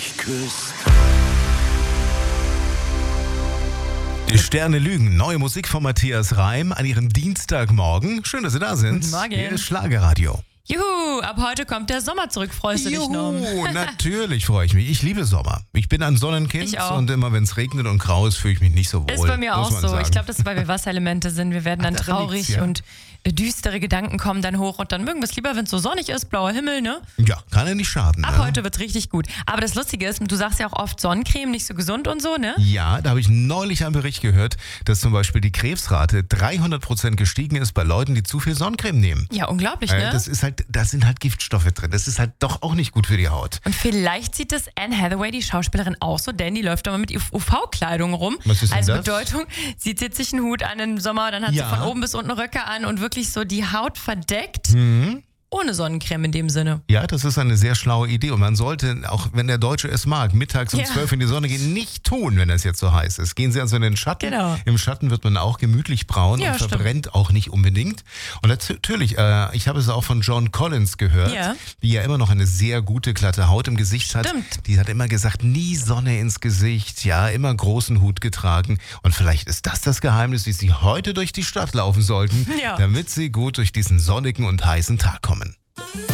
mich küsst. Die Sterne lügen. Neue Musik von Matthias Reim an ihrem Dienstagmorgen. Schön, dass Sie da sind. Guten Morgen. Hier ist Schlagerradio. Juhu, ab heute kommt der Sommer zurück. Freust du dich noch? Natürlich freue ich mich. Ich liebe Sommer. Ich bin ein Sonnenkind Ich auch. und immer wenn es regnet und grau ist, fühle ich mich nicht so wohl. Ist bei mir muss auch man so. sagen. Ich glaube, das ist, weil wir Wasserelemente sind. Wir werden dann daran liegt's, traurig ja. und düstere Gedanken kommen dann hoch und dann mögen wir es lieber, wenn es so sonnig ist, blauer Himmel, ne? Ja, kann ja nicht schaden. Ab Ne? heute wird's richtig gut. Aber das Lustige ist, du sagst ja auch oft Sonnencreme, nicht so gesund und so, ne? Ja, da habe ich neulich einen Bericht gehört, dass zum Beispiel die Krebsrate 300% gestiegen ist bei Leuten, die zu viel Sonnencreme nehmen. Ja, unglaublich, ne? Da sind halt Giftstoffe drin. Das ist halt doch auch nicht gut für die Haut. Und vielleicht sieht das Anne Hathaway, die Schauspielerin, auch so, denn die läuft immer mit UV-Kleidung rum. Was ist denn also das? Bedeutung, sie zieht sich einen Hut an im Sommer, dann hat Ja. sie von oben bis unten Röcke an und wirklich so die Haut verdeckt, Mhm. ohne Sonnencreme in dem Sinne. Ja, das ist eine sehr schlaue Idee und man sollte, auch wenn der Deutsche es mag, mittags um Ja. 12 in die Sonne gehen, nicht tun, wenn es jetzt so heiß ist. Gehen Sie also in den Schatten. Genau. Im Schatten wird man auch gemütlich braun Ja, und stimmt. verbrennt auch nicht unbedingt. Und natürlich, ich habe es auch von Joan Collins gehört, Ja. die ja immer noch eine sehr gute, glatte Haut im Gesicht hat. Stimmt. Die hat immer gesagt, nie Sonne ins Gesicht, ja, immer großen Hut getragen. Und vielleicht ist das Geheimnis, wie Sie heute durch die Stadt laufen sollten, Ja. damit Sie gut durch diesen sonnigen und heißen Tag kommen.